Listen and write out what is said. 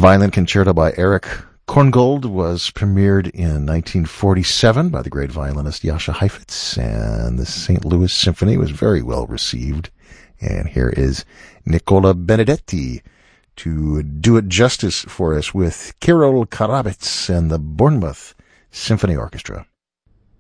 Violin Concerto by Eric Korngold was premiered in 1947 by the great violinist Jascha Heifetz, and the St. Louis Symphony was very well received. And here is Nicola Benedetti to do it justice for us with Kirill Karabits and the Bournemouth Symphony Orchestra.